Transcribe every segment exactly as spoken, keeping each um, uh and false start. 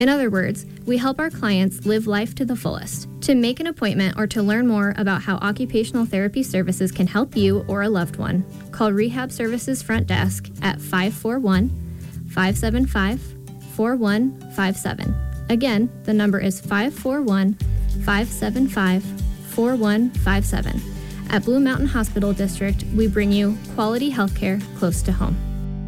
In other words, we help our clients live life to the fullest. To make an appointment or to learn more about how occupational therapy services can help you or a loved one, call Rehab Services Front Desk at five four one, five seven five, four one five seven. Again, the number is five four one, five seven five, four one five seven. At Blue Mountain Hospital District, we bring you quality healthcare close to home.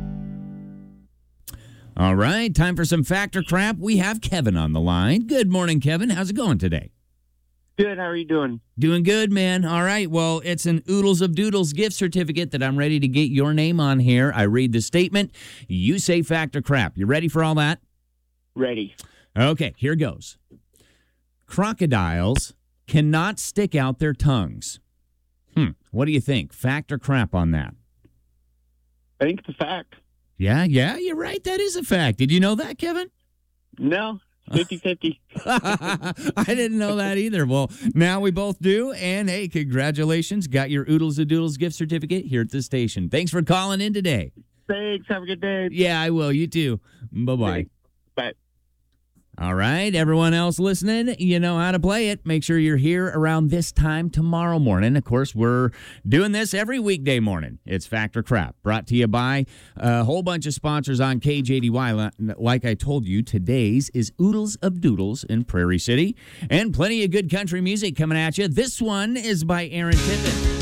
All right, time for some Fact or Crap. We have Kevin on the line. Good morning, Kevin. How's it going today? Good. How are you doing? Doing good, man. All right, well, it's an Oodles of Doodles gift certificate that I'm ready to get your name on here. I read the statement. You say fact or crap. You ready for all that? Ready. Okay, here goes. Crocodiles cannot stick out their tongues. Hmm, what do you think? Fact or crap on that? I think it's a fact. Yeah, yeah, you're right. That is a fact. Did you know that, Kevin? No, fifty-fifty. I didn't know that either. Well, now we both do. And, hey, congratulations. Got your Oodles of Doodles gift certificate here at the station. Thanks for calling in today. Thanks. Have a good day. Yeah, I will. You too. Bye-bye. Thanks. Bye. All right, everyone else listening, you know how to play it. Make sure you're here around this time tomorrow morning. Of course, we're doing this every weekday morning. It's Fact or Crap, brought to you by a whole bunch of sponsors on K J D Y. Like I told you, today's is Oodles of Doodles in Prairie City. And plenty of good country music coming at you. This one is by Aaron Tippin.